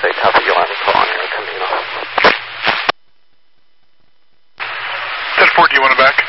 Delta Yolanda on Air Camino. 10-4, do you want it back?